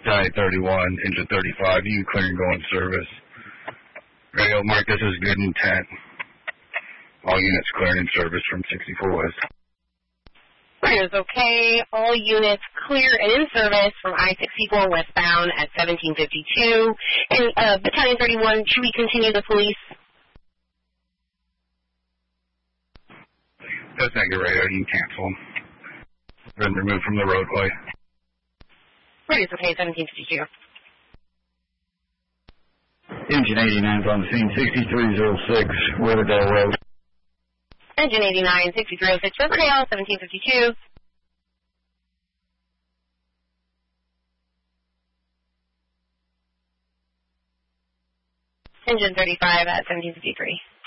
Battalion 31, Engine 35, you clear and go in service. Radio Mark, this is good intent. All units cleared in service from 64 West. Radio's okay. All units clear and in service from I-64 westbound at 1752. And Battalion 31, should we continue the police? That's not your radio. You can cancel them. Been removed from the roadway. Radio's okay, 1752. Engine 89's on the scene, 6306, Riverdale Road. Engine 89, 6306, Riverdale, 1752. Engine 35 at 1753.